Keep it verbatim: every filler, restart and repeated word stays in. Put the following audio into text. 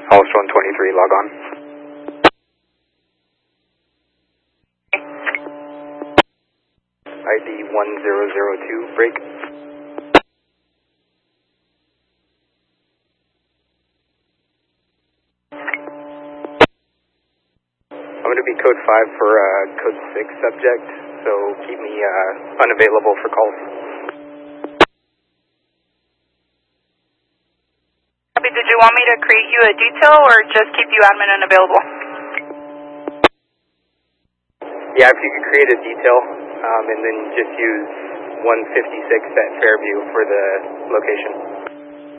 Hollis one twenty-three, log on. I D one zero zero two, break. I'm going to be code five for uh, code six subject, so keep me uh, unavailable for calls. Copy. Did you want me to create you a detail or just keep you admin unavailable? Yeah, if you could create a detail, um, and then just use one fifty-six at Fairview for the location.